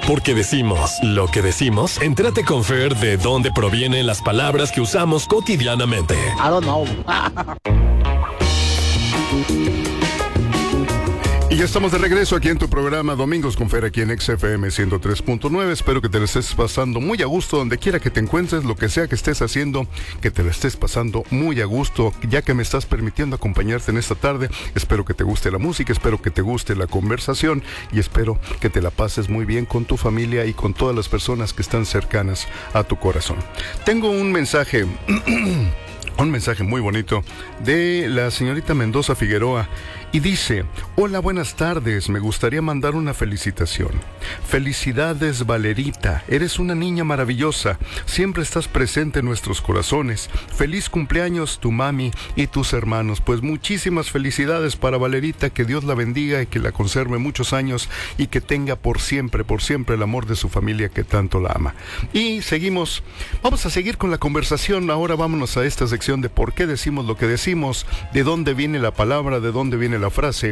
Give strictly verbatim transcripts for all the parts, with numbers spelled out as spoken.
Porque decimos lo que decimos, entrate con Fer de dónde provienen las palabras que usamos cotidianamente. I don't know. Y ya estamos de regreso aquí en tu programa Domingos con Fer, aquí en X F M ciento tres punto nueve. Espero que te lo estés pasando muy a gusto donde quiera que te encuentres, lo que sea que estés haciendo, que te lo estés pasando muy a gusto, ya que me estás permitiendo acompañarte en esta tarde. Espero que te guste la música, espero que te guste la conversación y espero que te la pases muy bien con tu familia y con todas las personas que están cercanas a tu corazón. Tengo un mensaje... Un mensaje muy bonito de la señorita Mendoza Figueroa y dice: hola, buenas tardes, me gustaría mandar una felicitación. Felicidades, Valerita, eres una niña maravillosa, siempre estás presente en nuestros corazones. Feliz cumpleaños tu mami y tus hermanos. Pues muchísimas felicidades para Valerita, que Dios la bendiga y que la conserve muchos años y que tenga por siempre, por siempre el amor de su familia que tanto la ama. Y seguimos, vamos a seguir con la conversación. Ahora vámonos a esta sección de por qué decimos lo que decimos, de dónde viene la palabra, de dónde viene la frase.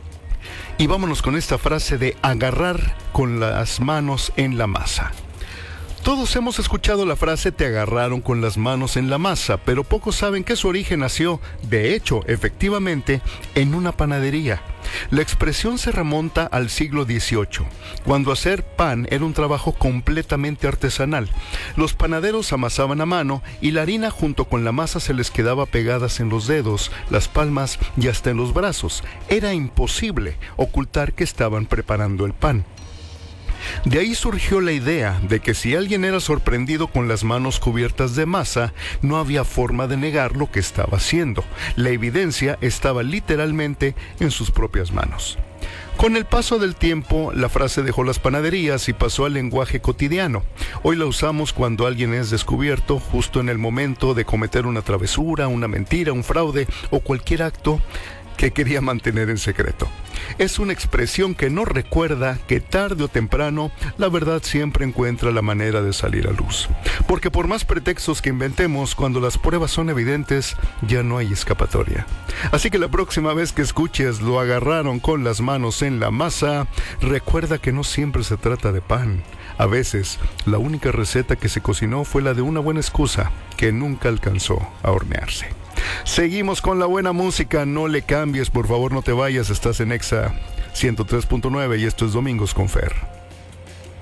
Y vámonos con esta frase de agarrar con las manos en la masa. Todos hemos escuchado la frase te agarraron con las manos en la masa, pero pocos saben que su origen nació, de hecho, efectivamente, en una panadería. La expresión se remonta al siglo dieciocho, cuando hacer pan era un trabajo completamente artesanal. Los panaderos amasaban a mano y la harina junto con la masa se les quedaba pegadas en los dedos, las palmas y hasta en los brazos. Era imposible ocultar que estaban preparando el pan. De ahí surgió la idea de que si alguien era sorprendido con las manos cubiertas de masa, no había forma de negar lo que estaba haciendo. La evidencia estaba literalmente en sus propias manos. Con el paso del tiempo, la frase dejó las panaderías y pasó al lenguaje cotidiano. Hoy la usamos cuando alguien es descubierto justo en el momento de cometer una travesura, una mentira, un fraude o cualquier acto que quería mantener en secreto. Es una expresión que nos recuerda que tarde o temprano la verdad siempre encuentra la manera de salir a luz. Porque por más pretextos que inventemos, cuando las pruebas son evidentes, ya no hay escapatoria. Así que la próxima vez que escuches lo agarraron con las manos en la masa, recuerda que no siempre se trata de pan. A veces, la única receta que se cocinó fue la de una buena excusa que nunca alcanzó a hornearse. Seguimos con la buena música, no le cambies, por favor no te vayas, estás en Exa ciento tres punto nueve y esto es Domingos con Fer.